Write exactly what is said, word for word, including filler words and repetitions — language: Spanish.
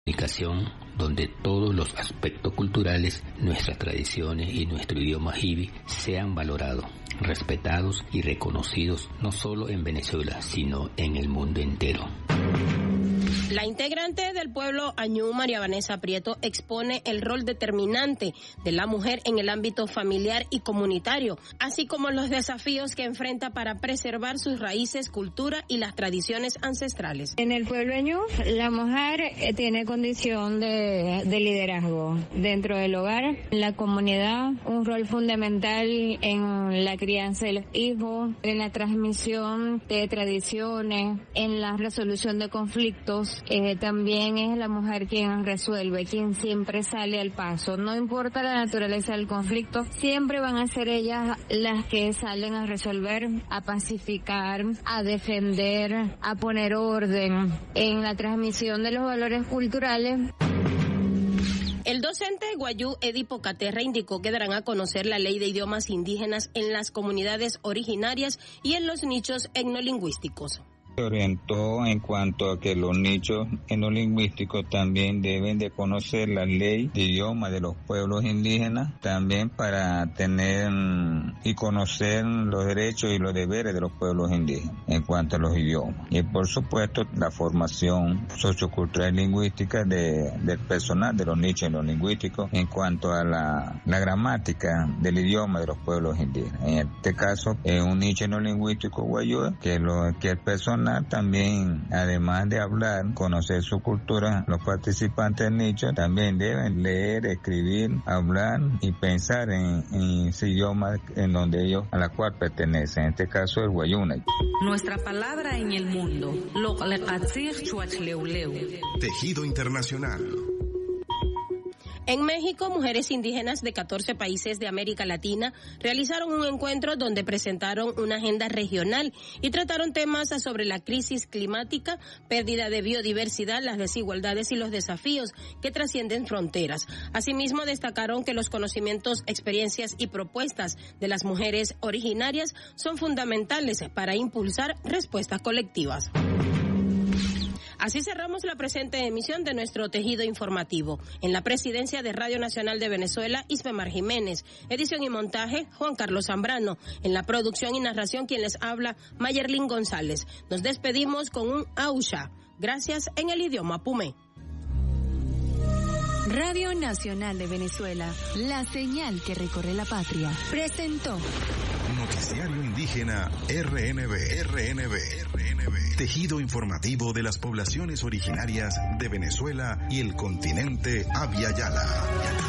Comunicación donde todos los aspectos culturales, nuestras tradiciones y nuestro idioma jibi sean valorados, respetados y reconocidos no solo en Venezuela, sino en el mundo entero. La integrante del pueblo Añú, María Vanessa Prieto, expone el rol determinante de la mujer en el ámbito familiar y comunitario, así como los desafíos que enfrenta para preservar sus raíces, cultura y las tradiciones ancestrales. En el pueblo Añú, la mujer tiene condición de, de liderazgo dentro del hogar, en la comunidad, un rol fundamental en la crianza de los hijos, en la transmisión de tradiciones, en la resolución de conflictos. Eh, también es la mujer quien resuelve, quien siempre sale al paso. No importa la naturaleza del conflicto, siempre van a ser ellas las que salen a resolver, a pacificar, a defender, a poner orden en la transmisión de los valores culturales. El docente guayú Edipo Caterra indicó que darán a conocer la ley de idiomas indígenas en las comunidades originarias y en los nichos etnolingüísticos. Se orientó en cuanto a que los nichos etnolingüísticos también deben de conocer la ley de idioma de los pueblos indígenas, también para tener y conocer los derechos y los deberes de los pueblos indígenas en cuanto a los idiomas. Y por supuesto la formación sociocultural y lingüística de, del personal de los nichos etnolingüísticos en cuanto a la, la gramática del idioma de los pueblos indígenas. En este caso es un nicho etnolingüístico guayú que, lo, que el personal también, además de hablar, conocer su cultura, los participantes del nicho también deben leer, escribir, hablar y pensar en, en ese idioma en donde ellos, a la cual pertenecen, en este caso el guayuna. Nuestra palabra en el mundo. Tejido Internacional. En México, mujeres indígenas de catorce países de América Latina realizaron un encuentro donde presentaron una agenda regional y trataron temas sobre la crisis climática, pérdida de biodiversidad, las desigualdades y los desafíos que trascienden fronteras. Asimismo, destacaron que los conocimientos, experiencias y propuestas de las mujeres originarias son fundamentales para impulsar respuestas colectivas. Así cerramos la presente emisión de nuestro tejido informativo. En la presidencia de Radio Nacional de Venezuela, Ismemar Jiménez. Edición y montaje, Juan Carlos Zambrano. En la producción y narración, quien les habla, Mayerlin González. Nos despedimos con un ausha. Gracias en el idioma pumé. Radio Nacional de Venezuela, la señal que recorre la patria, presentó Noticiario Indígena R N B, R N B, R N B. Tejido informativo de las poblaciones originarias de Venezuela y el continente Abya Yala.